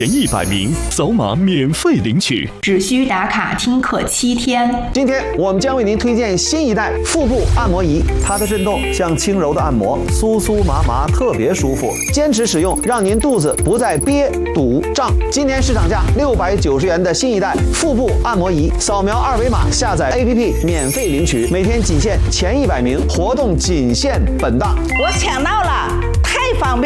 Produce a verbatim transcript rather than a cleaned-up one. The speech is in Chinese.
前一百名扫码免费领取， 只需打卡听课七天。 今天我们将为您推荐新一代腹部按摩仪，它的震动像轻柔的按摩，酥酥麻麻，特别舒服。坚持使用，让您肚子不再憋、堵、胀。今年市场价六百九十元的新一代腹部按摩仪，扫描二维码下载 A P P 免费领取，每天仅限前一百名，活动仅限本档。 我抢到了，太方便。